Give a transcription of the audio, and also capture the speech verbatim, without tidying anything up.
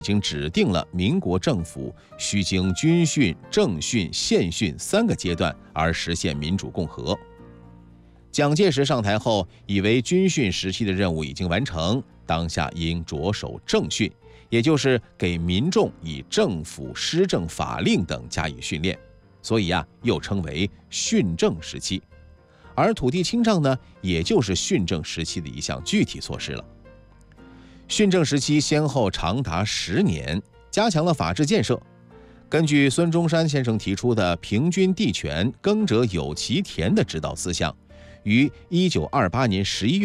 已经指定了民国政府需经军训、政训、县训三个阶段而实现民主共和。蒋介石上台后，以为军训时期的任务已经完成，当下应着手政训，也就是给民众以政府施政法令等加以训练，所以呀、啊，又称为训政时期。而土地清账呢，也就是训政时期的一项具体措施了。训政时期先后长达十年，加强了法治建设。根据孙中山先生提出的平均地权、耕者有其田的指导思想，于一九二八年十一月